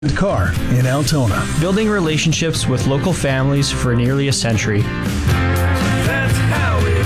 Car in Altona. Building relationships with local families for nearly a century. That's how it's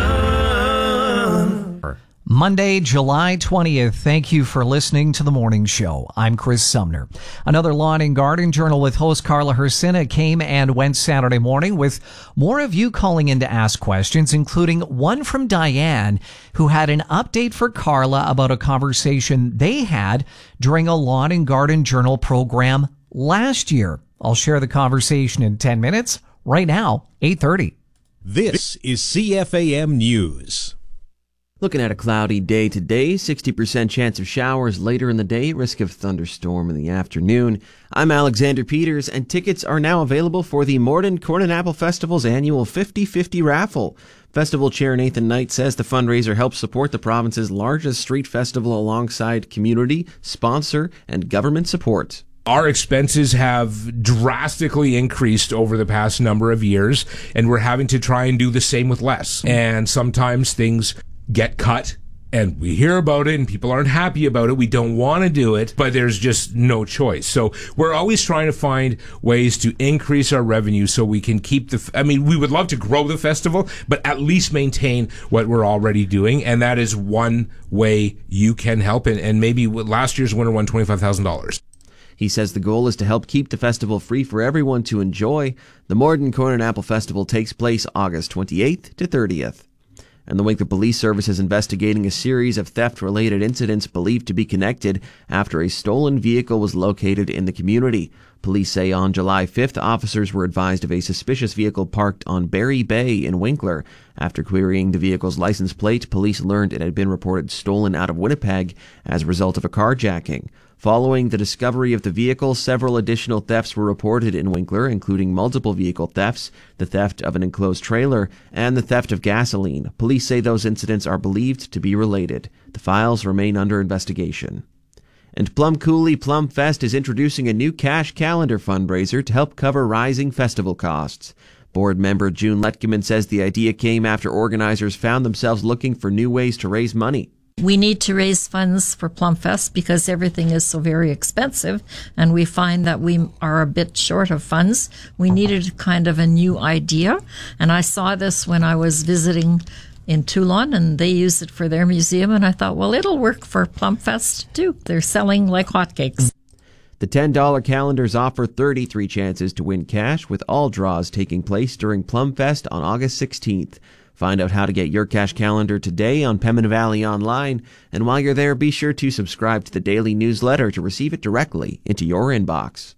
done. Monday, July 20th. Thank you for listening to The Morning Show. I'm Chris Sumner. Another Lawn and Garden Journal with host Carla Hersina came and went Saturday morning with more of you calling in to ask questions, including one from Diane, who had an update for Carla about a conversation they had during a Lawn and Garden Journal program last year. I'll share the conversation in 10 minutes. Right now, 8:30. This is CFAM News. Looking at a cloudy day today, 60% chance of showers later in the day, risk of thunderstorm in the afternoon. I'm Alexander Peters, and tickets are now available for the Morden Corn and Apple Festival's annual 50-50 raffle. Festival Chair Nathan Knight says the fundraiser helps support the province's largest street festival alongside community, sponsor, and government support. Our expenses have drastically increased over the past number of years, and we're having to try and do the same with less. And sometimes things get cut, and we hear about it, and people aren't happy about it. We don't want to do it, but there's just no choice. So we're always trying to find ways to increase our revenue so we can keep we would love to grow the festival, but at least maintain what we're already doing, and that is one way you can help. And maybe last year's winner won $25,000. He says the goal is to help keep the festival free for everyone to enjoy. The Morden Corn and Apple Festival takes place August 28th to 30th. And the Winkler Police Service is investigating a series of theft-related incidents believed to be connected after a stolen vehicle was located in the community. Police say on July 5th, officers were advised of a suspicious vehicle parked on Barry Bay in Winkler. After querying the vehicle's license plate, police learned it had been reported stolen out of Winnipeg as a result of a carjacking. Following the discovery of the vehicle, several additional thefts were reported in Winkler, including multiple vehicle thefts, the theft of an enclosed trailer, and the theft of gasoline. Police say those incidents are believed to be related. The files remain under investigation. And Plum Coulee Plum Fest is introducing a new cash calendar fundraiser to help cover rising festival costs. Board member June Letkeman says the idea came after organizers found themselves looking for new ways to raise money. We need to raise funds for Plumfest because everything is so very expensive, and we find that we are a bit short of funds. We needed kind of a new idea, and I saw this when I was visiting in Toulon, and they used it for their museum, and I thought, well, it'll work for Plumfest too. They're selling like hotcakes. The $10 calendars offer 33 chances to win cash, with all draws taking place during Plumfest on August 16th. Find out how to get your cash calendar today on Pembina Valley Online. And while you're there, be sure to subscribe to the daily newsletter to receive it directly into your inbox.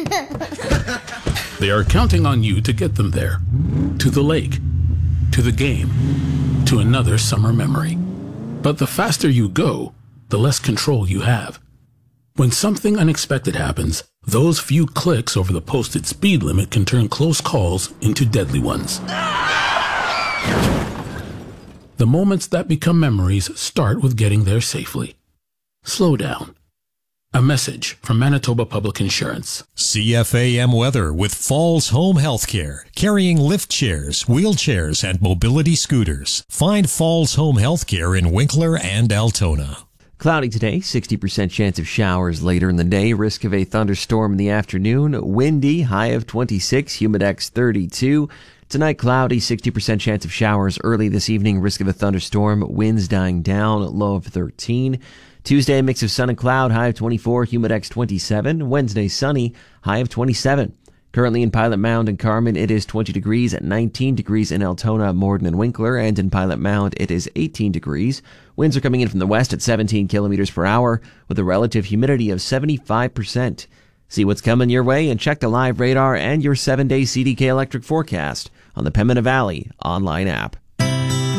They are counting on you to get them there. To the lake. To the game. To another summer memory. But the faster you go, the less control you have. When something unexpected happens, those few clicks over the posted speed limit can turn close calls into deadly ones. The moments that become memories start with getting there safely. Slow down. A message from Manitoba Public Insurance. CFAM weather with Falls Home Healthcare, carrying lift chairs, wheelchairs, and mobility scooters. Find Falls Home Healthcare in Winkler and Altona. Cloudy today, 60% chance of showers later in the day, risk of a thunderstorm in the afternoon, windy, high of 26, humidex 32. Tonight, cloudy, 60% chance of showers early this evening, risk of a thunderstorm, winds dying down, low of 13. Tuesday, a mix of sun and cloud, high of 24, humidex 27. Wednesday, sunny, high of 27. Currently in Pilot Mound and Carman, it is 20 degrees at 19 degrees in Altona, Morden, and Winkler, and in Pilot Mound, it is 18 degrees. Winds are coming in from the west at 17 kilometers per hour, with a relative humidity of 75%. See what's coming your way and check the live radar and your 7-day CDK electric forecast on the Pembina Valley online app.